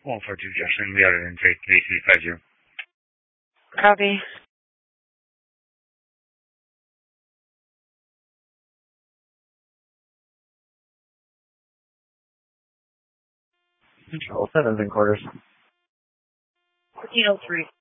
142 Justin, we are in 3350. Copy. Control 7's in quarters. 1403.